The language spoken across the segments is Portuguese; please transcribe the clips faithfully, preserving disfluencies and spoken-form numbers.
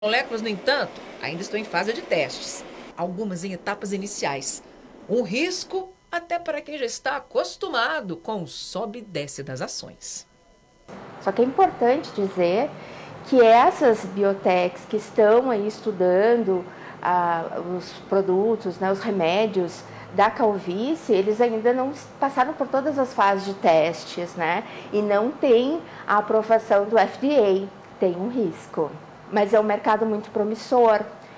Moléculas, no entanto, ainda estão em fase de testes, algumas em etapas iniciais. Um risco até para quem já está acostumado com o sobe e desce das ações. Só que é importante dizer que essas biotechs que estão aí estudando ah, os produtos, né, os remédios da calvície, eles ainda não passaram por todas as fases de testes, né? E não tem a aprovação do F D A, tem um risco. Mas é um mercado muito promissor.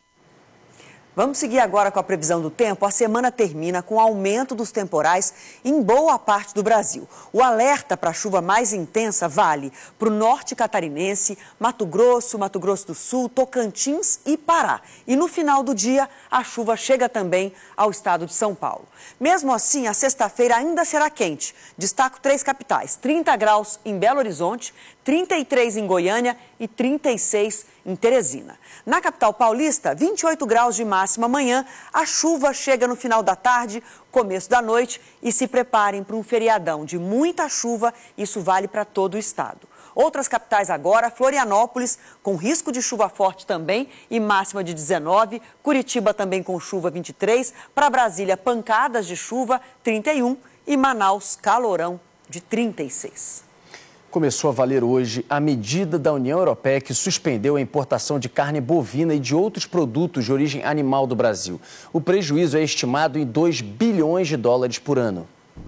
Vamos seguir agora com a previsão do tempo. A semana termina com aumento dos temporais em boa parte do Brasil. O alerta para chuva mais intensa vale para o norte catarinense, Mato Grosso, Mato Grosso do Sul, Tocantins e Pará. E no final do dia, a chuva chega também ao estado de São Paulo. Mesmo assim, a sexta-feira ainda será quente. Destaco três capitais: trinta graus em Belo Horizonte, trinta e três em Goiânia e trinta e seis em Teresina. Na capital paulista, vinte e oito graus de máxima amanhã. A chuva chega no final da tarde, começo da noite, e se preparem para um feriadão de muita chuva. Isso vale para todo o estado. Outras capitais agora: Florianópolis, com risco de chuva forte também e máxima de dezenove. Curitiba também com chuva, vinte e três. Para Brasília, pancadas de chuva, trinta e um. E Manaus, calorão de trinta e seis. Começou a valer hoje a medida da União Europeia que suspendeu a importação de carne bovina e de outros produtos de origem animal do Brasil. O prejuízo é estimado em dois bilhões de dólares por ano.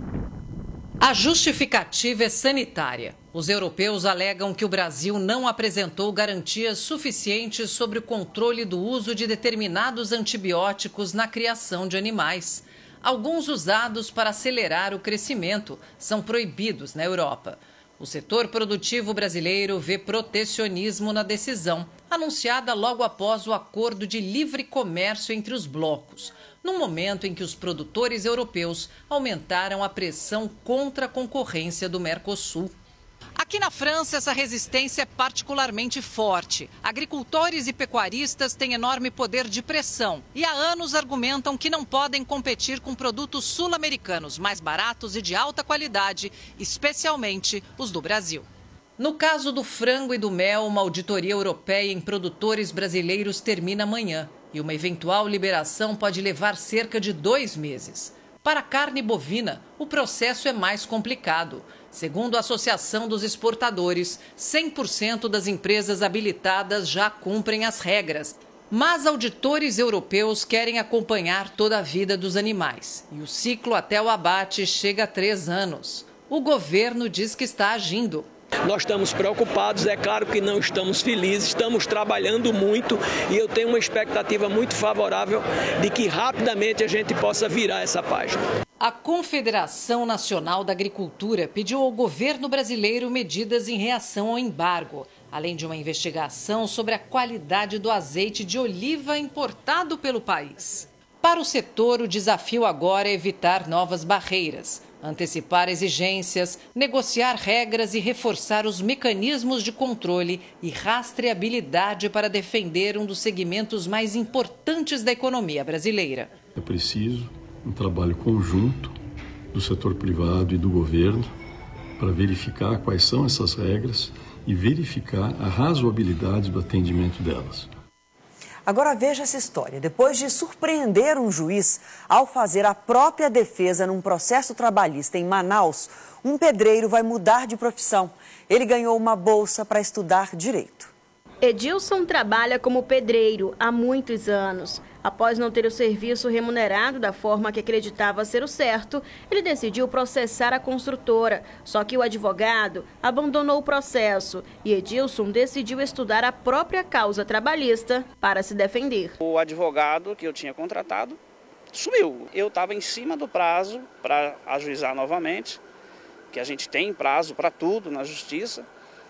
A justificativa é sanitária. Os europeus alegam que o Brasil não apresentou garantias suficientes sobre o controle do uso de determinados antibióticos na criação de animais. Alguns usados para acelerar o crescimento são proibidos na Europa. O setor produtivo brasileiro vê protecionismo na decisão, anunciada logo após o acordo de livre comércio entre os blocos, no momento em que os produtores europeus aumentaram a pressão contra a concorrência do Mercosul. Aqui na França, essa resistência é particularmente forte. Agricultores e pecuaristas têm enorme poder de pressão e há anos argumentam que não podem competir com produtos sul-americanos mais baratos e de alta qualidade, especialmente os do Brasil. No caso do frango e do mel, uma auditoria europeia em produtores brasileiros termina amanhã e uma eventual liberação pode levar cerca de dois meses. Para a carne bovina, o processo é mais complicado. Segundo a Associação dos Exportadores, cem por cento das empresas habilitadas já cumprem as regras. Mas auditores europeus querem acompanhar toda a vida dos animais. E o ciclo até o abate chega a três anos. O governo diz que está agindo. Nós estamos preocupados, é claro que não estamos felizes, estamos trabalhando muito e eu tenho uma expectativa muito favorável de que rapidamente a gente possa virar essa página. A Confederação Nacional da Agricultura pediu ao governo brasileiro medidas em reação ao embargo, além de uma investigação sobre a qualidade do azeite de oliva importado pelo país. Para o setor, o desafio agora é evitar novas barreiras, antecipar exigências, negociar regras e reforçar os mecanismos de controle e rastreabilidade para defender um dos segmentos mais importantes da economia brasileira. É preciso um trabalho conjunto do setor privado e do governo para verificar quais são essas regras e verificar a razoabilidade do atendimento delas. Agora veja essa história. Depois de surpreender um juiz ao fazer a própria defesa num processo trabalhista em Manaus, um pedreiro vai mudar de profissão. Ele ganhou uma bolsa para estudar direito. Edilson trabalha como pedreiro há muitos anos. Após não ter o serviço remunerado da forma que acreditava ser o certo, ele decidiu processar a construtora. Só que o advogado abandonou o processo e Edilson decidiu estudar a própria causa trabalhista para se defender. O advogado que eu tinha contratado sumiu. Eu estava em cima do prazo para ajuizar novamente, que a gente tem prazo para tudo na justiça.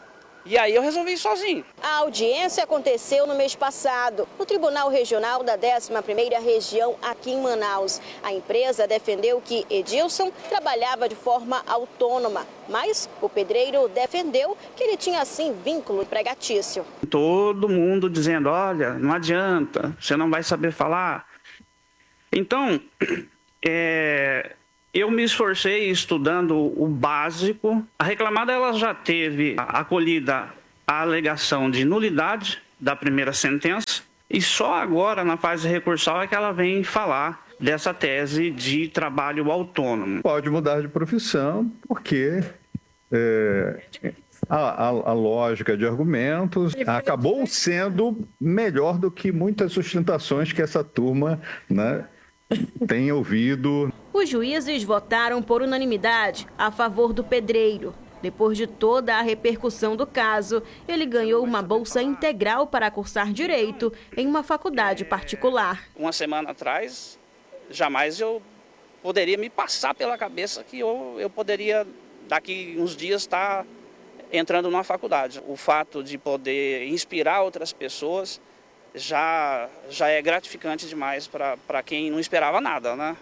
E aí eu resolvi ir sozinho. A audiência aconteceu no mês passado, no Tribunal Regional da décima primeira Região, aqui em Manaus. A empresa defendeu que Edilson trabalhava de forma autônoma, mas o pedreiro defendeu que ele tinha, assim, vínculo empregatício. Todo mundo dizendo, olha, não adianta, você não vai saber falar. Então, é... eu me esforcei estudando o básico. A reclamada ela já teve acolhida a alegação de nulidade da primeira sentença e só agora, na fase recursal, é que ela vem falar dessa tese de trabalho autônomo. Pode mudar de profissão porque é, a, a, a lógica de argumentos acabou sendo melhor do que muitas sustentações que essa turma, né, tem ouvido. Os juízes votaram por unanimidade a favor do pedreiro. Depois de toda a repercussão do caso, ele ganhou uma bolsa integral para cursar direito em uma faculdade particular. Uma semana atrás, jamais eu poderia me passar pela cabeça que eu, eu poderia, daqui uns dias, estar entrando numa faculdade. O fato de poder inspirar outras pessoas já, já é gratificante demais para quem não esperava nada, né?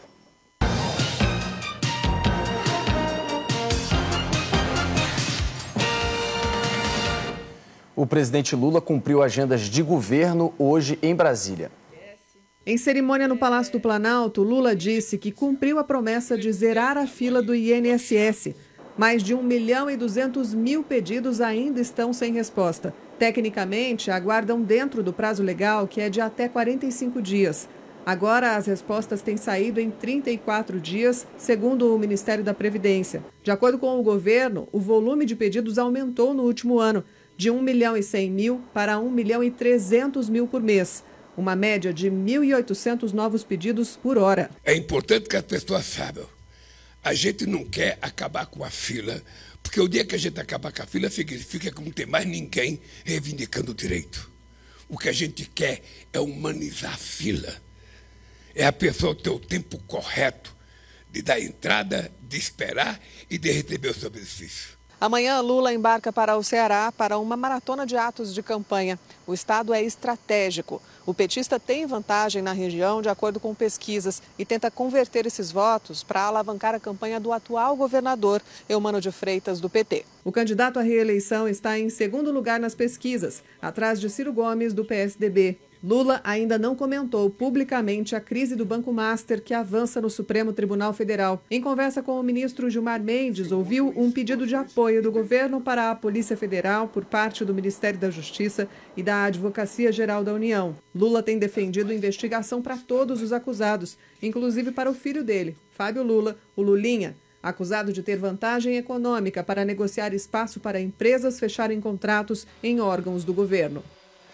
O presidente Lula cumpriu agendas de governo hoje em Brasília. Em cerimônia no Palácio do Planalto, Lula disse que cumpriu a promessa de zerar a fila do I N S S. Mais de um milhão e duzentos mil pedidos ainda estão sem resposta. Tecnicamente, aguardam dentro do prazo legal, que é de até quarenta e cinco dias. Agora, as respostas têm saído em trinta e quatro dias, segundo o Ministério da Previdência. De acordo com o governo, o volume de pedidos aumentou no último ano, de um milhão e cem mil para um milhão e trezentos mil por mês. Uma média de mil e oitocentos novos pedidos por hora. É importante que as pessoas saibam. A gente não quer acabar com a fila, porque o dia que a gente acabar com a fila significa que não tem mais ninguém reivindicando o direito. O que a gente quer é humanizar a fila. É a pessoa ter o tempo correto de dar entrada, de esperar e de receber o seu benefício. Amanhã, Lula embarca para o Ceará para uma maratona de atos de campanha. O estado é estratégico. O petista tem vantagem na região, de acordo com pesquisas, e tenta converter esses votos para alavancar a campanha do atual governador, Eumano de Freitas, do P T. O candidato à reeleição está em segundo lugar nas pesquisas, atrás de Ciro Gomes, do P S D B. Lula ainda não comentou publicamente a crise do Banco Master que avança no Supremo Tribunal Federal. Em conversa com o ministro Gilmar Mendes, ouviu um pedido de apoio do governo para a Polícia Federal por parte do Ministério da Justiça e da Advocacia Geral da União. Lula tem defendido investigação para todos os acusados, inclusive para o filho dele, Fábio Lula, o Lulinha, acusado de ter vantagem econômica para negociar espaço para empresas fecharem contratos em órgãos do governo.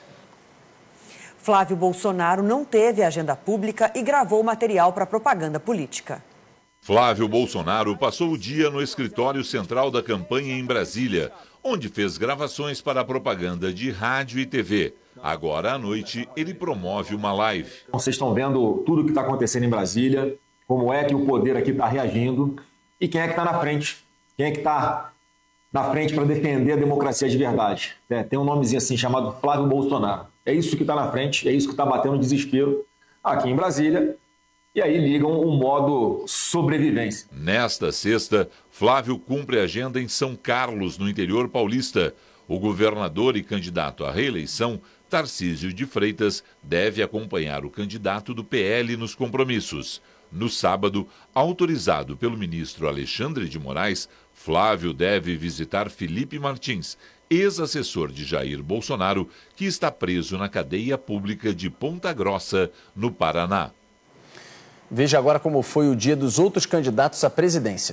Flávio Bolsonaro não teve agenda pública e gravou material para propaganda política. Flávio Bolsonaro passou o dia no escritório central da campanha em Brasília, onde fez gravações para a propaganda de rádio e T V. Agora à noite, ele promove uma live. Vocês estão vendo tudo o que está acontecendo em Brasília, como é que o poder aqui está reagindo e quem é que está na frente, quem é que está na frente para defender a democracia de verdade. É, tem um nomezinho assim chamado Flávio Bolsonaro. É isso que está na frente, é isso que está batendo desespero aqui em Brasília. E aí ligam o modo sobrevivência. Nesta sexta, Flávio cumpre a agenda em São Carlos, no interior paulista. O governador e candidato à reeleição, Tarcísio de Freitas, deve acompanhar o candidato do P L nos compromissos. No sábado, autorizado pelo ministro Alexandre de Moraes, Flávio deve visitar Felipe Martins, ex-assessor de Jair Bolsonaro, que está preso na cadeia pública de Ponta Grossa, no Paraná. Veja agora como foi o dia dos outros candidatos à presidência.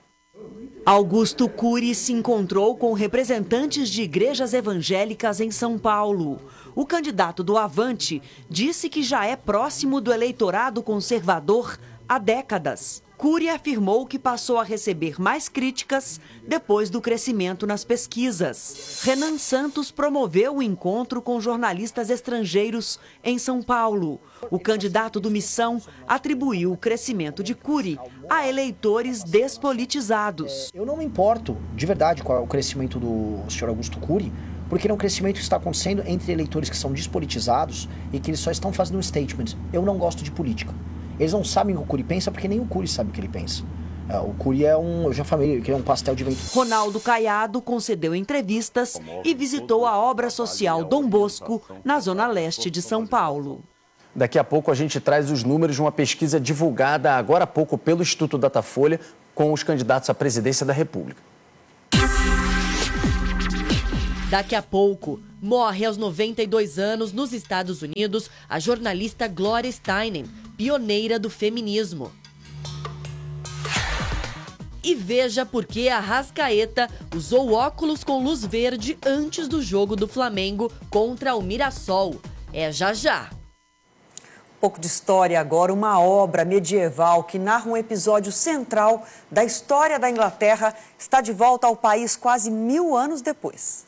Augusto Cury se encontrou com representantes de igrejas evangélicas em São Paulo. O candidato do Avante disse que já é próximo do eleitorado conservador há décadas. Cury afirmou que passou a receber mais críticas depois do crescimento nas pesquisas. Renan Santos promoveu o encontro com jornalistas estrangeiros em São Paulo. O candidato do Missão atribuiu o crescimento de Cury a eleitores despolitizados. Eu não me importo, de verdade, com o crescimento do senhor Augusto Cury, porque é um crescimento que está acontecendo entre eleitores que são despolitizados e que eles só estão fazendo um statement. Eu não gosto de política. Eles não sabem o que o Cury pensa porque nem o Cury sabe o que ele pensa. O Cury é um, eu já falei, que é um pastel de vento. Ronaldo Caiado concedeu entrevistas e visitou a obra social Dom Bosco, na zona leste de São Paulo. Daqui a pouco a gente traz os números de uma pesquisa divulgada agora há pouco pelo Instituto Datafolha com os candidatos à presidência da República. Daqui a pouco, Morre aos noventa e dois anos nos Estados Unidos a jornalista Gloria Steinem, pioneira do feminismo. E veja por que a Arrascaeta usou óculos com luz verde antes do jogo do Flamengo contra o Mirassol. É já já. Um pouco de história agora, uma obra medieval que narra um episódio central da história da Inglaterra está de volta ao país quase mil anos depois.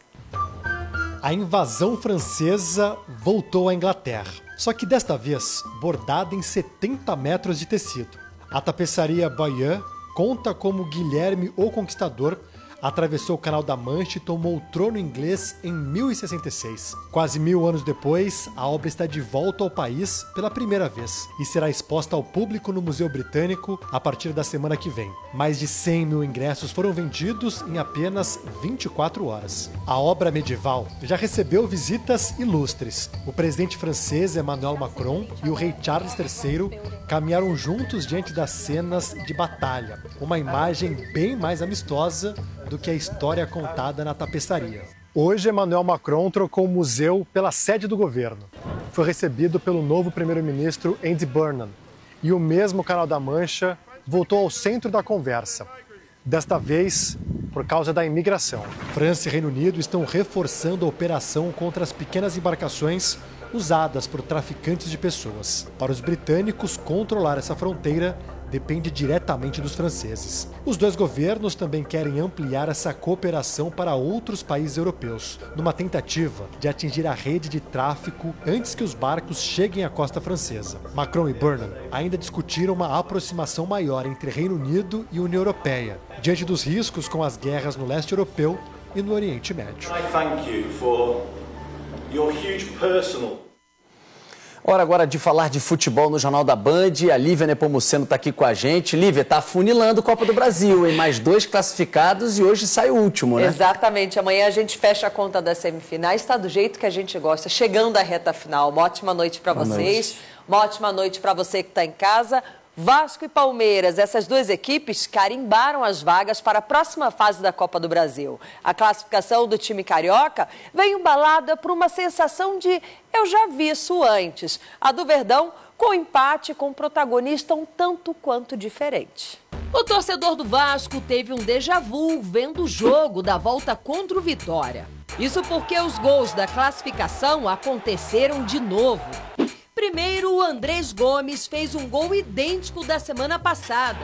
A invasão francesa voltou à Inglaterra, só que desta vez bordada em setenta metros de tecido. A tapeçaria Bayeux conta como Guilherme o Conquistador atravessou o Canal da Mancha e tomou o trono inglês em mil e sessenta e seis. Quase mil anos depois, a obra está de volta ao país pela primeira vez e será exposta ao público no Museu Britânico a partir da semana que vem. Mais de cem mil ingressos foram vendidos em apenas vinte e quatro horas. A obra medieval já recebeu visitas ilustres. O presidente francês Emmanuel Macron e o rei Charles terceiro caminharam juntos diante das cenas de batalha. Uma imagem bem mais amistosa do que a história contada na tapeçaria. Hoje, Emmanuel Macron trocou o museu pela sede do governo. Foi recebido pelo novo primeiro-ministro Andy Burnham. E o mesmo Canal da Mancha voltou ao centro da conversa. Desta vez, por causa da imigração. França e Reino Unido estão reforçando a operação contra as pequenas embarcações usadas por traficantes de pessoas. Para os britânicos, controlar essa fronteira depende diretamente dos franceses. Os dois governos também querem ampliar essa cooperação para outros países europeus, numa tentativa de atingir a rede de tráfico antes que os barcos cheguem à costa francesa. Macron e Burnham ainda discutiram uma aproximação maior entre Reino Unido e União Europeia, diante dos riscos com as guerras no leste europeu e no Oriente Médio. I thank you for your huge personal Hora agora de falar de futebol no Jornal da Band. A Lívia Nepomuceno está aqui com a gente. Lívia, está afunilando a Copa do Brasil, em mais dois classificados e hoje sai o último, né? Exatamente. Amanhã a gente fecha a conta das semifinais. Está do jeito que a gente gosta, chegando à reta final. Uma ótima noite para vocês. Noite. Uma ótima noite para você que está em casa. Vasco e Palmeiras, essas duas equipes carimbaram as vagas para a próxima fase da Copa do Brasil. A classificação do time carioca vem embalada por uma sensação de eu já vi isso antes. A do Verdão com empate com um protagonista um tanto quanto diferente. O torcedor do Vasco teve um déjà vu vendo o jogo da volta contra o Vitória. Isso porque os gols da classificação aconteceram de novo. Primeiro, o Andrés Gomes fez um gol idêntico da semana passada.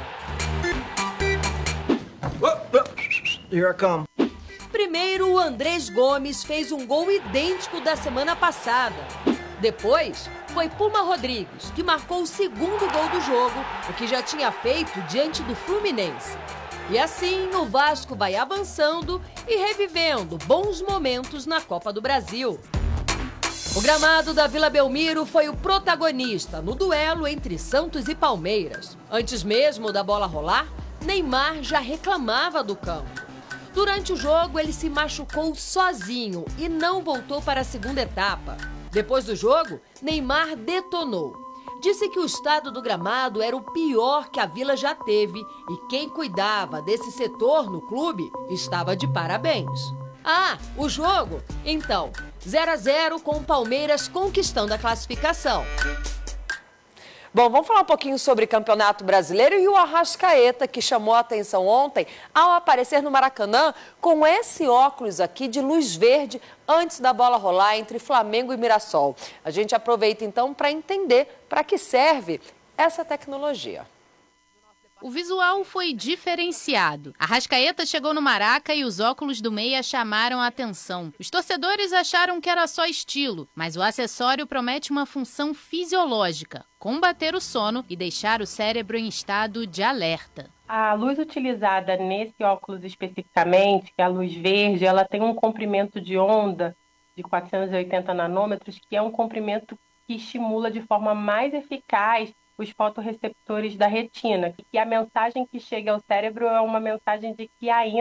Here I come. Primeiro, o Andrés Gomes fez um gol idêntico da semana passada. Depois, foi Puma Rodrigues, que marcou o segundo gol do jogo, o que já tinha feito diante do Fluminense. E assim, o Vasco vai avançando e revivendo bons momentos na Copa do Brasil. O gramado da Vila Belmiro foi o protagonista no duelo entre Santos e Palmeiras. Antes mesmo da bola rolar, Neymar já reclamava do campo. Durante o jogo, ele se machucou sozinho e não voltou para a segunda etapa. Depois do jogo, Neymar detonou. Disse que o estado do gramado era o pior que a Vila já teve e quem cuidava desse setor no clube estava de parabéns. Ah, o jogo? Então, zero a zero com o Palmeiras conquistando a classificação. Bom, vamos falar um pouquinho sobre Campeonato Brasileiro e o Arrascaeta, que chamou a atenção ontem ao aparecer no Maracanã com esse óculos aqui de luz verde antes da bola rolar entre Flamengo e Mirassol. A gente aproveita então para entender para que serve essa tecnologia. O visual foi diferenciado. Arrascaeta chegou no Maraca e os óculos do meia chamaram a atenção. Os torcedores acharam que era só estilo, mas o acessório promete uma função fisiológica: combater o sono e deixar o cérebro em estado de alerta. A luz utilizada nesse óculos especificamente, que é a luz verde, ela tem um comprimento de onda de quatrocentos e oitenta nanômetros, que é um comprimento que estimula de forma mais eficaz os fotorreceptores da retina, que a mensagem que chega ao cérebro é uma mensagem de que ainda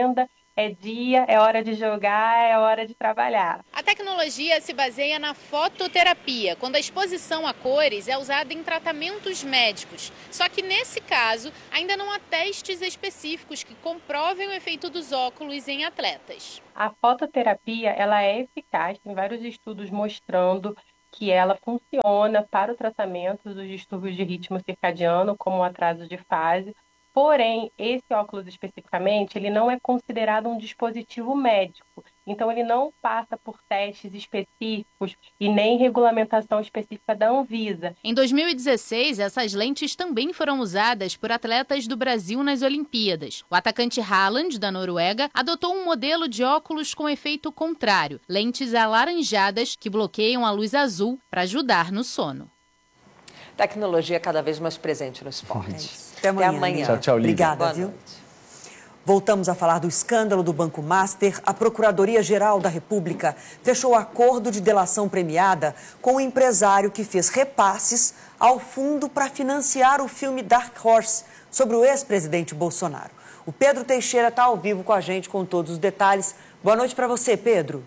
é dia, é hora de jogar, é hora de trabalhar. A tecnologia se baseia na fototerapia, quando a exposição a cores é usada em tratamentos médicos. Só que nesse caso, ainda não há testes específicos que comprovem o efeito dos óculos em atletas. A fototerapia, ela é eficaz, tem vários estudos mostrando que ela funciona para o tratamento dos distúrbios de ritmo circadiano, como o atraso de fase. Porém, esse óculos especificamente, ele não é considerado um dispositivo médico. Então, ele não passa por testes específicos e nem regulamentação específica da Anvisa. Em dois mil e dezesseis, essas lentes também foram usadas por atletas do Brasil nas Olimpíadas. O atacante Haaland, da Noruega, adotou um modelo de óculos com efeito contrário, lentes alaranjadas que bloqueiam a luz azul para ajudar no sono. Tecnologia cada vez mais presente no esporte. Até amanhã. Até amanhã. Tchau, tchau, Lívia. Obrigada, Boa viu? noite. Voltamos a falar do escândalo do Banco Master. A Procuradoria-Geral da República fechou acordo de delação premiada com o empresário que fez repasses ao fundo para financiar o filme Dark Horse sobre o ex-presidente Bolsonaro. O Pedro Teixeira está ao vivo com a gente com todos os detalhes. Boa noite para você, Pedro.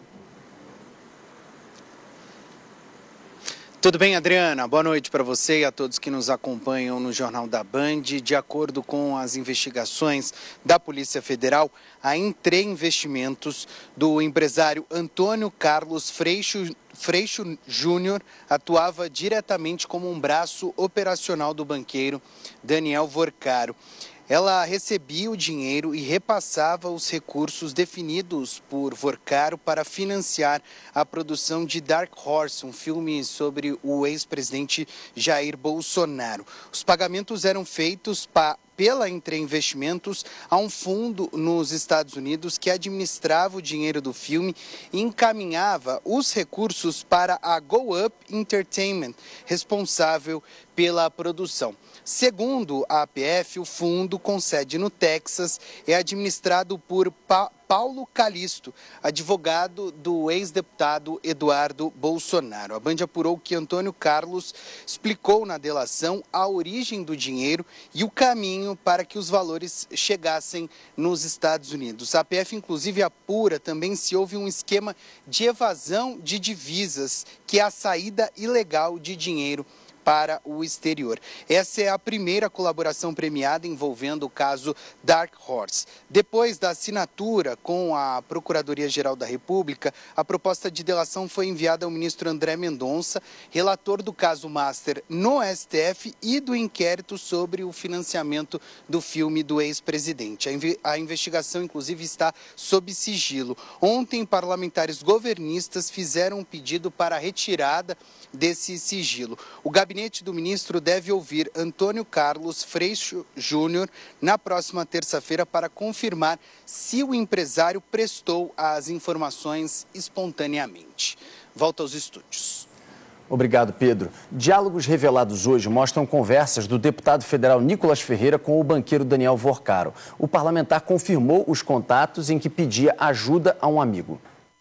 Tudo bem, Adriana? Boa noite para você e a todos que nos acompanham no Jornal da Band. De acordo com as investigações da Polícia Federal, a Intre Investimentos do empresário Antônio Carlos Freixo, Freixo Júnior atuava diretamente como um braço operacional do banqueiro Daniel Vorcaro. Ela recebia o dinheiro e repassava os recursos definidos por Vorcaro para financiar a produção de Dark Horse, um filme sobre o ex-presidente Jair Bolsonaro. Os pagamentos eram feitos para pela Intre Investimentos a um fundo nos Estados Unidos que administrava o dinheiro do filme e encaminhava os recursos para a Go Up Entertainment, responsável pela produção. Segundo a A P F, o fundo, com sede no Texas, é administrado por pa Paulo Calisto, advogado do ex-deputado Eduardo Bolsonaro. A Band apurou que Antônio Carlos explicou na delação a origem do dinheiro e o caminho para que os valores chegassem nos Estados Unidos. A A P F, inclusive, apura também se houve um esquema de evasão de divisas, que é a saída ilegal de dinheiro para o exterior. Essa é a primeira colaboração premiada envolvendo o caso Dark Horse. Depois da assinatura com a Procuradoria-Geral da República, a proposta de delação foi enviada ao ministro André Mendonça, relator do caso Master no S T F e do inquérito sobre o financiamento do filme do ex-presidente. A investigação, inclusive, está sob sigilo. Ontem, parlamentares governistas fizeram um pedido para a retirada desse sigilo. O gabinete do ministro deve ouvir Antônio Carlos Freixo Júnior na próxima terça-feira para confirmar se o empresário prestou as informações espontaneamente. Volta aos estúdios. Obrigado, Pedro. Diálogos revelados hoje mostram conversas do deputado federal Nicolas Ferreira com o banqueiro Daniel Vorcaro. O parlamentar confirmou os contatos em que pedia ajuda a um amigo.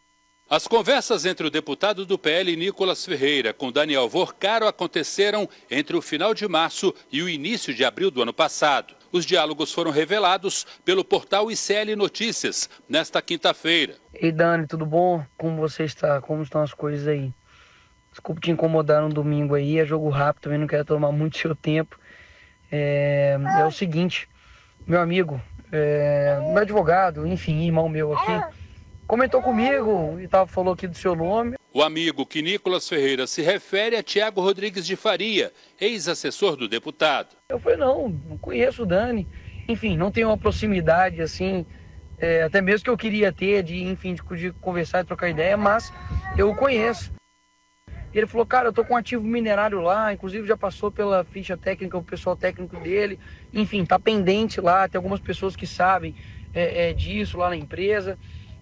As conversas entre o deputado do P L, Nicolas Ferreira, com Daniel Vorcaro aconteceram entre o final de março e o início de abril do ano passado. Os diálogos foram revelados pelo portal I C L Notícias, nesta quinta-feira. Ei, Dani, tudo bom? Como você está? Como estão as coisas aí? Desculpe te incomodar no domingo aí, é jogo rápido, também não quero tomar muito seu tempo. É, é o seguinte, meu amigo, é, meu advogado, enfim, irmão meu aqui, comentou comigo e tava, falou aqui do seu nome. O amigo que Nicolas Ferreira se refere é Tiago Rodrigues de Faria, ex-assessor do deputado. Eu falei, não, não conheço o Dani. Enfim, não tenho uma proximidade assim, é, até mesmo que eu queria ter, de, enfim, de, de conversar e trocar ideia, mas eu o conheço. Ele falou, cara, eu tô com um ativo minerário lá, inclusive já passou pela ficha técnica, o pessoal técnico dele. Enfim, tá pendente lá, tem algumas pessoas que sabem é, é, disso lá na empresa.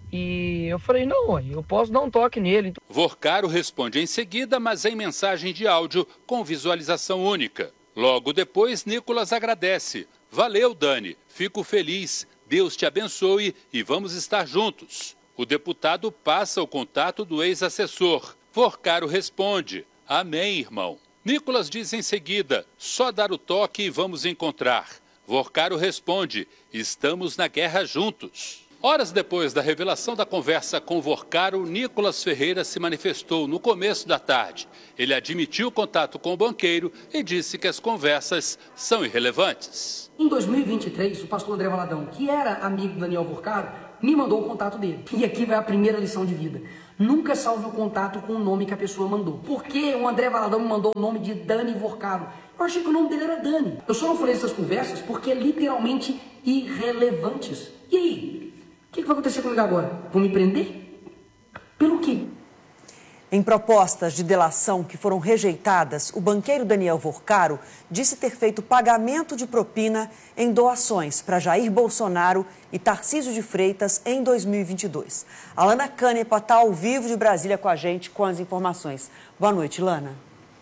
E eu falei, não, eu posso dar um toque nele. Vorcaro responde em seguida, mas em mensagem de áudio com visualização única. Logo depois, Nicolas agradece. Valeu, Dani, fico feliz, Deus te abençoe e vamos estar juntos. O deputado passa o contato do ex-assessor. Vorcaro responde, amém, irmão. Nicolas diz em seguida, só dar o toque e vamos encontrar. Vorcaro responde, estamos na guerra juntos. Horas depois da revelação da conversa com Vorcaro, Nicolas Ferreira se manifestou no começo da tarde. Ele admitiu o contato com o banqueiro e disse que as conversas são irrelevantes. Em dois mil e vinte e três, o pastor André Valadão, que era amigo do Daniel Vorcaro, me mandou o contato dele. E aqui vai a primeira lição de vida. Nunca salve o contato com o nome que a pessoa mandou. Por que o André Valadão me mandou o nome de Dani Vorcaro? Eu achei que o nome dele era Dani. Eu só não falei essas conversas porque é literalmente irrelevantes. E aí? O que vai acontecer comigo agora? Vão me prender? Pelo quê? Em propostas de delação que foram rejeitadas, o banqueiro Daniel Vorcaro disse ter feito pagamento de propina em doações para Jair Bolsonaro e Tarcísio de Freitas em dois mil e vinte e dois. A Lana Canepa está ao vivo de Brasília com a gente com as informações. Boa noite, Lana.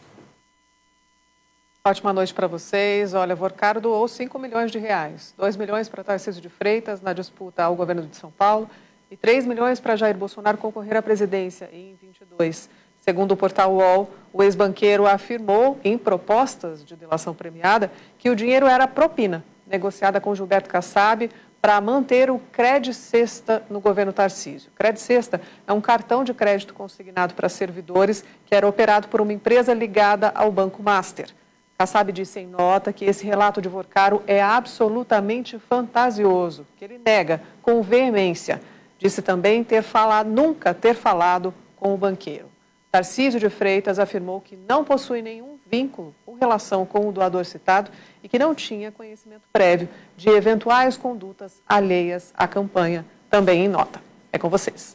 Ótima noite para vocês. Olha, Vorcaro doou cinco milhões de reais. dois milhões para Tarcísio de Freitas na disputa ao governo de São Paulo e três milhões para Jair Bolsonaro concorrer à presidência em vinte e dois. Segundo o portal U O L, o ex-banqueiro afirmou em propostas de delação premiada que o dinheiro era propina, negociada com Gilberto Kassab para manter o Credicesta no governo Tarcísio. Credicesta é um cartão de crédito consignado para servidores que era operado por uma empresa ligada ao Banco Master. Kassab disse em nota que esse relato de Vorcaro é absolutamente fantasioso, que ele nega com veemência. Disse também ter falado, nunca ter falado com o banqueiro. Tarcísio de Freitas afirmou que não possui nenhum vínculo com relação com o doador citado e que não tinha conhecimento prévio de eventuais condutas alheias à campanha, também em nota. É com vocês.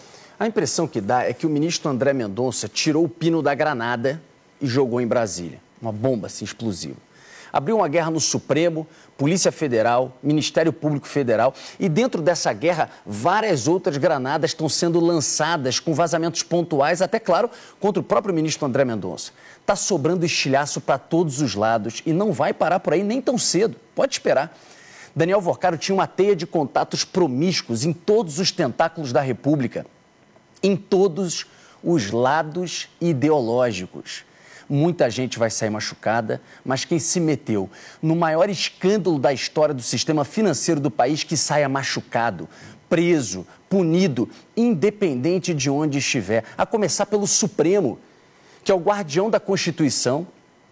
A impressão que dá é que o ministro André Mendonça tirou o pino da granada e jogou em Brasília. Uma bomba assim, explosiva. Abriu uma guerra no Supremo, Polícia Federal, Ministério Público Federal e dentro dessa guerra várias outras granadas estão sendo lançadas com vazamentos pontuais, até claro, contra o próprio ministro André Mendonça. Está sobrando estilhaço para todos os lados e não vai parar por aí nem tão cedo, pode esperar. Daniel Vorcaro tinha uma teia de contatos promíscuos em todos os tentáculos da República, em todos os lados ideológicos. Muita gente vai sair machucada, mas quem se meteu no maior escândalo da história do sistema financeiro do país que saia machucado, preso, punido, independente de onde estiver, a começar pelo Supremo, que é o guardião da Constituição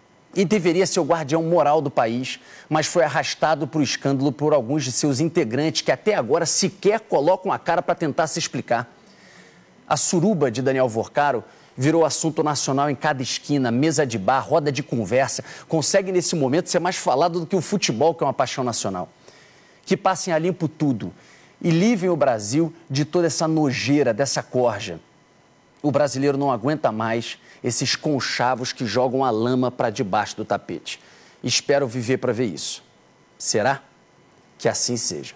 e deveria ser o guardião moral do país, mas foi arrastado para o escândalo por alguns de seus integrantes que até agora sequer colocam a cara para tentar se explicar. A suruba de Daniel Vorcaro virou assunto nacional em cada esquina, mesa de bar, roda de conversa. Consegue, nesse momento, ser mais falado do que o futebol, que é uma paixão nacional. Que passem a limpo tudo e livrem o Brasil de toda essa nojeira, dessa corja. O brasileiro não aguenta mais esses conchavos que jogam a lama para debaixo do tapete. Espero viver para ver isso. Será? Que assim seja.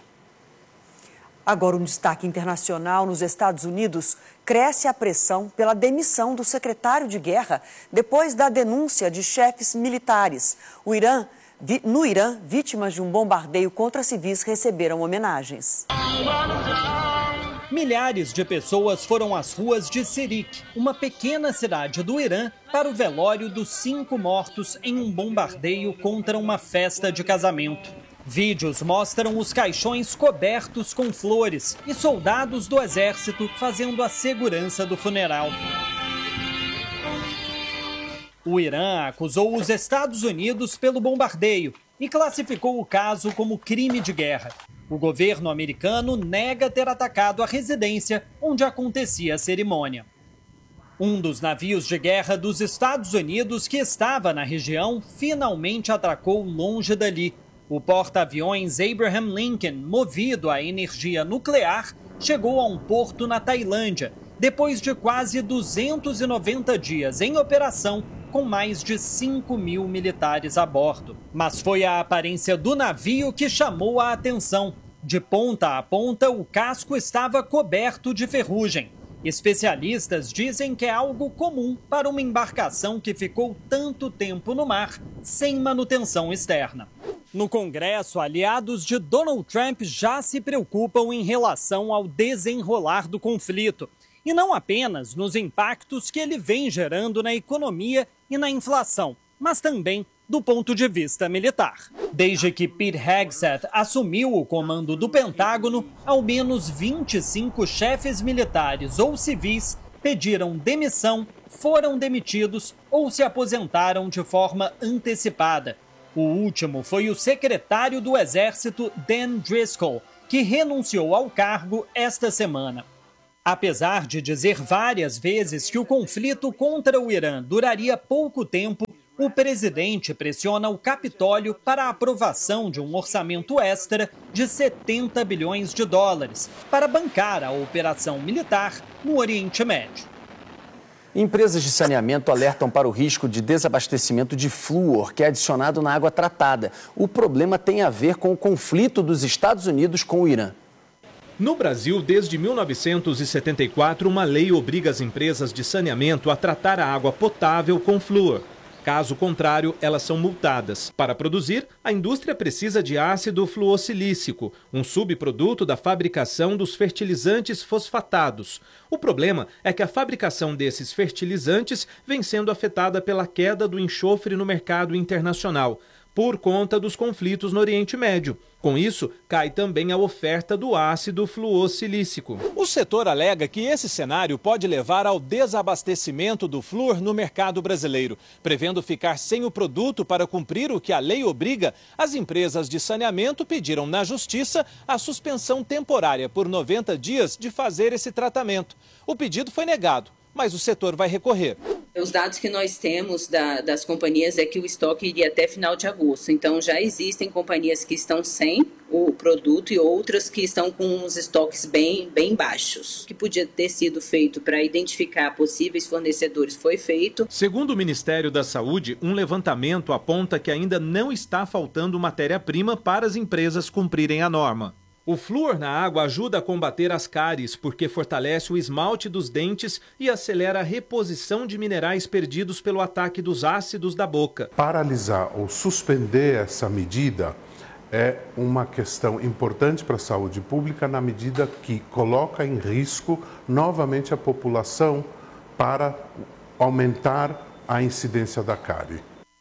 Agora, um destaque internacional. Nos Estados Unidos, cresce a pressão pela demissão do secretário de guerra depois da denúncia de chefes militares. O Irã, no Irã, vítimas de um bombardeio contra civis receberam homenagens. Milhares de pessoas foram às ruas de Sirik, uma pequena cidade do Irã, para o velório dos cinco mortos em um bombardeio contra uma festa de casamento. Vídeos mostram os caixões cobertos com flores e soldados do exército fazendo a segurança do funeral. O Irã acusou os Estados Unidos pelo bombardeio e classificou o caso como crime de guerra. O governo americano nega ter atacado a residência onde acontecia a cerimônia. Um dos navios de guerra dos Estados Unidos que estava na região finalmente atracou longe dali. O porta-aviões Abraham Lincoln, movido a energia nuclear, chegou a um porto na Tailândia, depois de quase duzentos e noventa dias em operação, com mais de cinco mil militares a bordo. Mas foi a aparência do navio que chamou a atenção. De ponta a ponta, o casco estava coberto de ferrugem. Especialistas dizem que é algo comum para uma embarcação que ficou tanto tempo no mar, sem manutenção externa. No Congresso, aliados de Donald Trump já se preocupam em relação ao desenrolar do conflito. E não apenas nos impactos que ele vem gerando na economia e na inflação, mas também do ponto de vista militar. Desde que Pete Hegseth assumiu o comando do Pentágono, ao menos vinte e cinco chefes militares ou civis pediram demissão, foram demitidos ou se aposentaram de forma antecipada. O último foi o secretário do Exército, Dan Driscoll, que renunciou ao cargo esta semana. Apesar de dizer várias vezes que o conflito contra o Irã duraria pouco tempo, o presidente pressiona o Capitólio para a aprovação de um orçamento extra de setenta bilhões de dólares para bancar a operação militar no Oriente Médio. Empresas de saneamento alertam para o risco de desabastecimento de flúor, que é adicionado na água tratada. O problema tem a ver com o conflito dos Estados Unidos com o Irã. No Brasil, desde mil novecentos e setenta e quatro, uma lei obriga as empresas de saneamento a tratar a água potável com flúor. Caso contrário, elas são multadas. Para produzir, a indústria precisa de ácido fluossilícico, um subproduto da fabricação dos fertilizantes fosfatados. O problema é que a fabricação desses fertilizantes vem sendo afetada pela queda do enxofre no mercado internacional, por conta dos conflitos no Oriente Médio. Com isso, cai também a oferta do ácido fluossilícico. O setor alega que esse cenário pode levar ao desabastecimento do flúor no mercado brasileiro, prevendo ficar sem o produto para cumprir o que a lei obriga. As empresas de saneamento pediram na Justiça a suspensão temporária por noventa dias de fazer esse tratamento. O pedido foi negado, mas o setor vai recorrer. Os dados que nós temos da, das companhias é que o estoque iria até final de agosto. Então, já existem companhias que estão sem o produto e outras que estão com os estoques bem, bem baixos. O que podia ter sido feito para identificar possíveis fornecedores foi feito. Segundo o Ministério da Saúde, um levantamento aponta que ainda não está faltando matéria-prima para as empresas cumprirem a norma. O flúor na água ajuda a combater as cáries porque fortalece o esmalte dos dentes e acelera a reposição de minerais perdidos pelo ataque dos ácidos da boca. Paralisar ou suspender essa medida é uma questão importante para a saúde pública na medida que coloca em risco novamente a população para aumentar a incidência da cárie.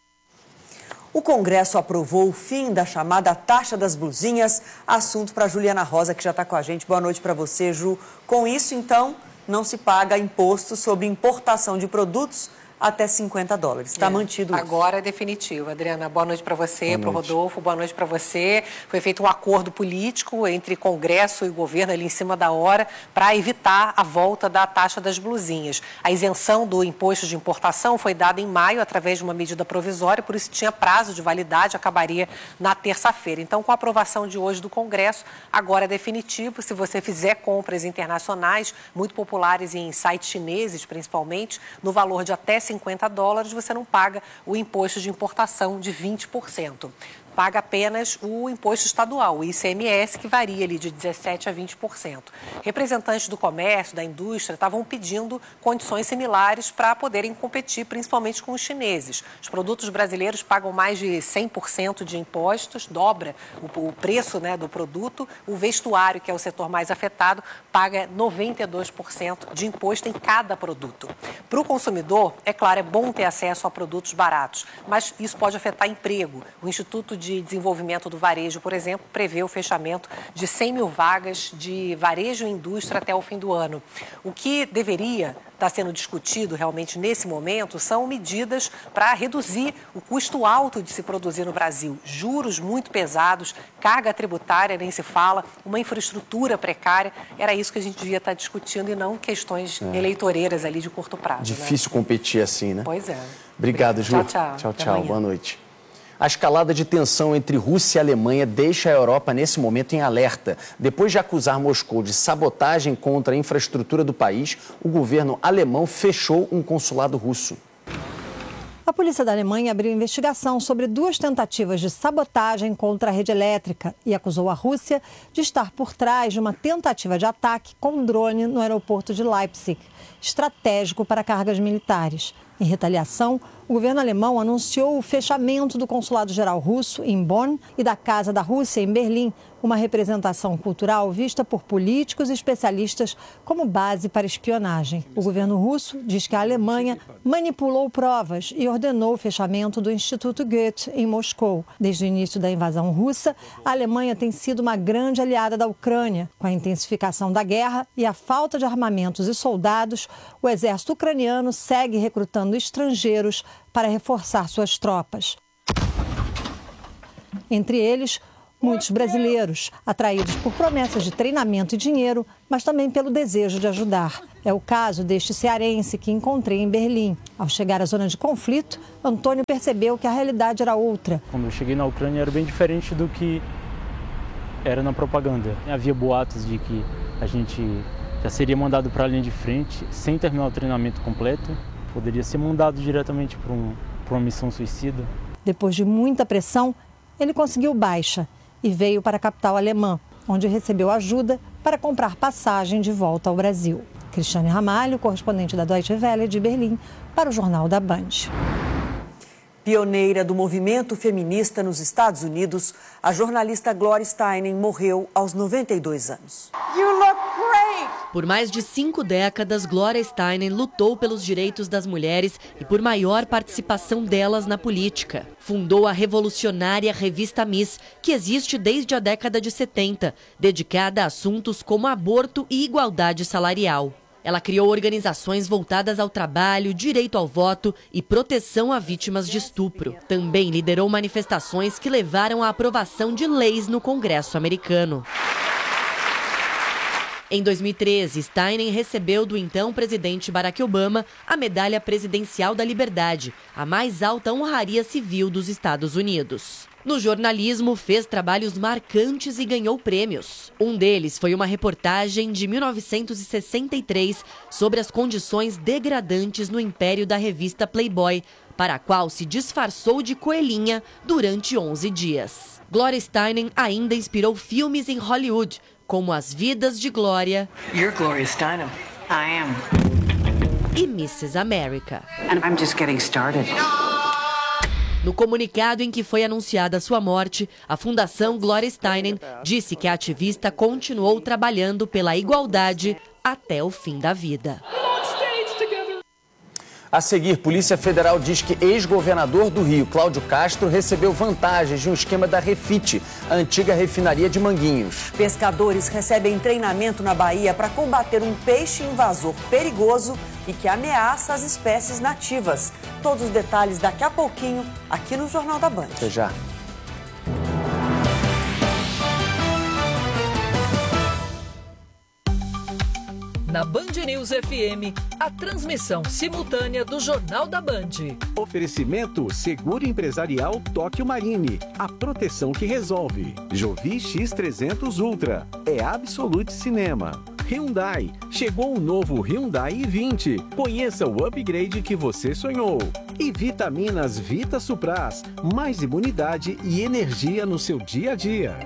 O Congresso aprovou o fim da chamada taxa das blusinhas, assunto para Juliana Rosa, que já está com a gente. Boa noite para você, Ju. Com isso, então, não se paga imposto sobre importação de produtos até cinquenta dólares. Está é, mantido isso. Agora é definitivo. Adriana, boa noite para você, para o Rodolfo, boa noite para você. Foi feito um acordo político entre Congresso e governo ali em cima da hora para evitar a volta da taxa das blusinhas. A isenção do imposto de importação foi dada em maio através de uma medida provisória, por isso tinha prazo de validade, acabaria na terça-feira. Então, com a aprovação de hoje do Congresso, agora é definitivo. Se você fizer compras internacionais, muito populares em sites chineses, principalmente, no valor de até cinquenta dólares, você não paga o imposto de importação de vinte por cento. Paga apenas o imposto estadual, o I C M S, que varia ali de dezessete por cento a vinte por cento. Representantes do comércio, da indústria, estavam pedindo condições similares para poderem competir, principalmente com os chineses. Os produtos brasileiros pagam mais de cem por cento de impostos, dobra o, o preço, né, do produto. O vestuário, que é o setor mais afetado, paga noventa e dois por cento de imposto em cada produto. Para o consumidor, é claro, é bom ter acesso a produtos baratos, mas isso pode afetar emprego. O Instituto de Desenvolvimento do Varejo, por exemplo, prevê o fechamento de cem mil vagas de varejo e indústria até o fim do ano. O que deveria estar sendo discutido realmente nesse momento são medidas para reduzir o custo alto de se produzir no Brasil. Juros muito pesados, carga tributária, nem se fala, uma infraestrutura precária. Era isso que a gente devia estar discutindo e não questões é. eleitoreiras ali de curto prazo. Difícil, né? Competir assim, né? Pois é. Obrigado, Ju. Tchau, tchau. Tchau, tchau. Boa noite. A escalada de tensão entre Rússia e Alemanha deixa a Europa nesse momento em alerta. Depois de acusar Moscou de sabotagem contra a infraestrutura do país, o governo alemão fechou um consulado russo. A polícia da Alemanha abriu investigação sobre duas tentativas de sabotagem contra a rede elétrica e acusou a Rússia de estar por trás de uma tentativa de ataque com drone no aeroporto de Leipzig, estratégico para cargas militares. Em retaliação, o governo alemão anunciou o fechamento do consulado-geral russo em Bonn e da Casa da Rússia em Berlim, uma representação cultural vista por políticos e especialistas como base para espionagem. O governo russo diz que a Alemanha manipulou provas e ordenou o fechamento do Instituto Goethe em Moscou. Desde o início da invasão russa, a Alemanha tem sido uma grande aliada da Ucrânia. Com a intensificação da guerra e a falta de armamentos e soldados, o exército ucraniano segue recrutando estrangeiros para reforçar suas tropas. Entre eles, muitos brasileiros, atraídos por promessas de treinamento e dinheiro, mas também pelo desejo de ajudar. É o caso deste cearense que encontrei em Berlim. Ao chegar à zona de conflito, Antônio percebeu que a realidade era outra. Quando eu cheguei na Ucrânia era bem diferente do que era na propaganda. Havia boatos de que a gente já seria mandado para a linha de frente sem terminar o treinamento completo. Poderia ser mandado diretamente para um, para uma missão suicida. Depois de muita pressão, ele conseguiu baixa e veio para a capital alemã, onde recebeu ajuda para comprar passagem de volta ao Brasil. Cristiane Ramalho, correspondente da Deutsche Welle de Berlim, para o Jornal da Band. Pioneira do movimento feminista nos Estados Unidos, a jornalista Gloria Steinem morreu aos noventa e dois anos. You look great! Por mais de cinco décadas, Gloria Steinem lutou pelos direitos das mulheres e por maior participação delas na política. Fundou a revolucionária revista Miss, que existe desde a década de setenta, dedicada a assuntos como aborto e igualdade salarial. Ela criou organizações voltadas ao trabalho, direito ao voto e proteção a vítimas de estupro. Também liderou manifestações que levaram à aprovação de leis no Congresso americano. Em dois mil e treze, Steinem recebeu do então presidente Barack Obama a Medalha Presidencial da Liberdade, a mais alta honraria civil dos Estados Unidos. No jornalismo, fez trabalhos marcantes e ganhou prêmios. Um deles foi uma reportagem de mil novecentos e sessenta e três sobre as condições degradantes no império da revista Playboy, para a qual se disfarçou de coelhinha durante onze dias. Gloria Steinem ainda inspirou filmes em Hollywood, como As Vidas de Gloria You're Gloria Steinem. I am. e missus America. And I'm just getting started. No comunicado em que foi anunciada sua morte, a Fundação Gloria Steinem disse que a ativista continuou trabalhando pela igualdade até o fim da vida. A seguir, Polícia Federal diz que ex-governador do Rio, Cláudio Castro, recebeu vantagens de um esquema da Refit, a antiga refinaria de Manguinhos. Pescadores recebem treinamento na Bahia para combater um peixe invasor perigoso e que ameaça as espécies nativas. Todos os detalhes daqui a pouquinho, aqui no Jornal da Band. Até já. Na Band News F M, a transmissão simultânea do Jornal da Band. Oferecimento Seguro Empresarial Tóquio Marine, a proteção que resolve. Jovi X trezentos Ultra, é Absolute Cinema. Hyundai, chegou o novo Hyundai i vinte. Conheça o upgrade que você sonhou. E Vitaminas Vita Supras, mais imunidade e energia no seu dia a dia.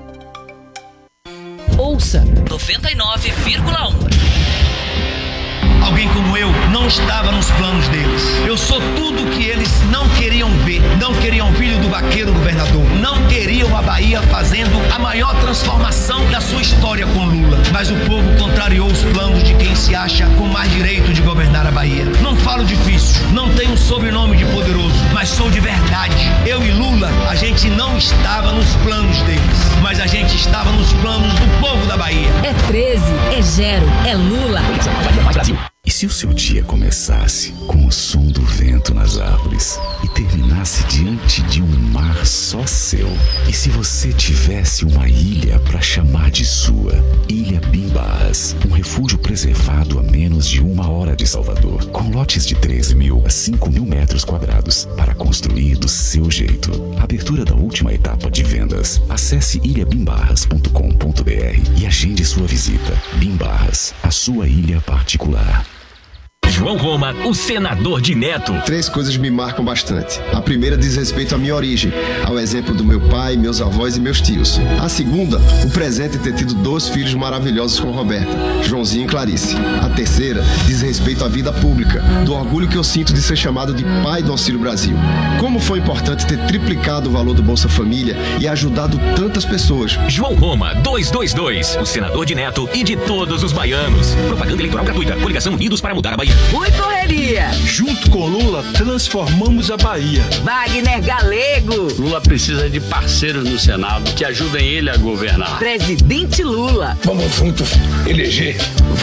Ouça noventa e nove vírgula um. Alguém como eu não estava nos planos deles. Eu sou tudo o que eles não queriam ver. Não queriam filho do vaqueiro governador. Não queriam a Bahia fazendo a maior transformação da sua história com Lula. Mas o povo contrariou os planos de quem se acha com mais direito de governar a Bahia. Não falo difícil, não tenho sobrenome de poderoso, mas sou de verdade. Eu e Lula, a gente não estava nos planos deles, mas a gente estava nos planos do povo da Bahia. É treze, é Gero, é Lula. E se o seu dia começasse com o som do vento nas árvores e terminasse diante de um mar só seu? E se você tivesse uma ilha para chamar de sua? Ilha Bimbarras, um refúgio preservado a menos de uma hora de Salvador, com lotes de três mil a cinco mil metros quadrados para construir do seu jeito. Abertura da última etapa de vendas. Acesse ilha bimbarras ponto com ponto br e agende sua visita. Bimbarras, a sua ilha particular. João Roma, o senador de Neto. Três coisas me marcam bastante. A primeira diz respeito à minha origem, ao exemplo do meu pai, meus avós e meus tios. A segunda, o presente de ter tido dois filhos maravilhosos com Roberta, Joãozinho e Clarice. A terceira diz respeito à vida pública, do orgulho que eu sinto de ser chamado de pai do Auxílio Brasil. Como foi importante ter triplicado o valor do Bolsa Família e ajudado tantas pessoas. João Roma, duzentos e vinte e dois, o senador de Neto e de todos os baianos. Propaganda eleitoral gratuita. Coligação Unidos para mudar a Bahia. Fui correria. Junto com Lula, transformamos a Bahia. Wagner Galego. Lula precisa de parceiros no Senado que ajudem ele a governar. Presidente Lula. Vamos juntos eleger